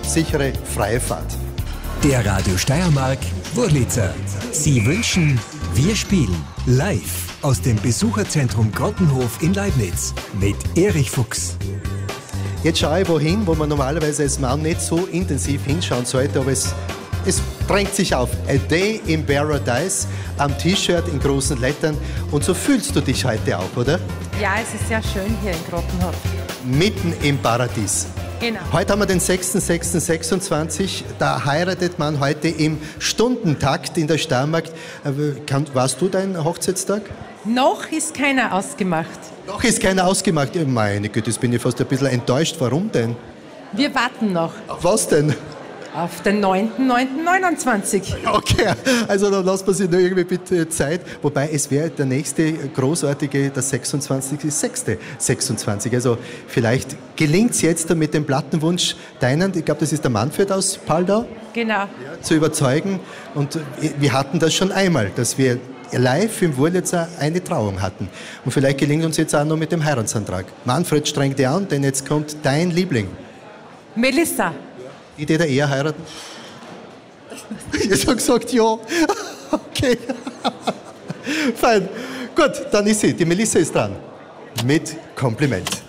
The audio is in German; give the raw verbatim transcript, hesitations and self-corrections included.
sichere, freie Fahrt. Der Radio Steiermark Wurlitzer. Sie wünschen, wir spielen live aus dem Besucherzentrum Grottenhof in Leibniz mit Erich Fuchs. Jetzt schaue ich wohin, wo man normalerweise als Mann nicht so intensiv hinschauen sollte, aber es, es drängt sich auf. A Day in Paradise am T-Shirt in großen Lettern. Und so fühlst du dich heute auch, oder? Ja, es ist sehr schön hier in Grottenhof. Mitten im Paradies. Genau. Heute haben wir den sechsten sechsten sechsundzwanzig. Da heiratet man heute im Stundentakt in der Steiermark. Warst du dein Hochzeitstag? Noch ist keiner ausgemacht. Noch ist keiner ausgemacht. Meine Güte, jetzt bin ich fast ein bisschen enttäuscht. Warum denn? Wir warten noch. Auf was denn? Auf den neunten neunten neunundzwanzig. Okay, also dann lassen wir sich nur irgendwie bitte Zeit. Wobei es wäre der nächste großartige, der sechsundzwanzigste sechste sechsundzwanzig. Also vielleicht gelingt es jetzt mit dem Plattenwunsch deinen, ich glaube, das ist der Manfred aus Paldau, Genau. ja, zu überzeugen. Und wir hatten das schon einmal, dass wir live im Wurlitzer eine Trauung hatten. Und vielleicht gelingt uns jetzt auch noch mit dem Heiratsantrag. Manfred, streng dich an, denn jetzt kommt dein Liebling. Melissa. Die, die da eher heiraten? Ich habe gesagt, ja. Okay. Fein. Gut, dann ist sie. Die Melissa ist dran. Mit Kompliment.